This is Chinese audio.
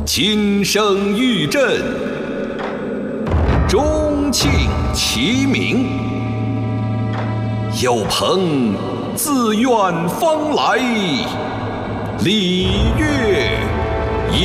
金声玉振，钟磬齐鸣。有朋自远方来，礼乐